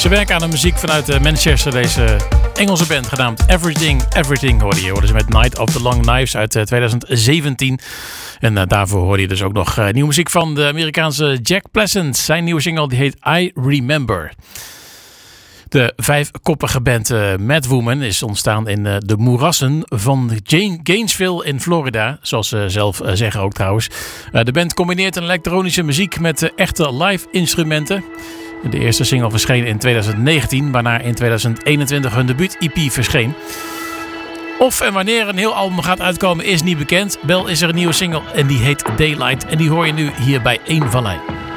Ze werken aan de muziek vanuit Manchester. Deze Engelse band genaamd Everything, Everything hoorde je. Hoorden ze met Night of the Long Knives uit 2017. En daarvoor hoorde je dus ook nog nieuwe muziek van de Amerikaanse Jack Pleasant. Zijn nieuwe single die heet I Remember. De vijfkoppige band Madwoman is ontstaan in de moerassen van Gainesville in Florida. Zoals ze zelf zeggen ook trouwens. De band combineert een elektronische muziek met echte live instrumenten. De eerste single verscheen in 2019, waarna in 2021 hun debuut-EP verscheen. Of en wanneer een heel album gaat uitkomen is niet bekend. Wel is er een nieuwe single en die heet Daylight. En die hoor je nu hier bij 1 Vallei.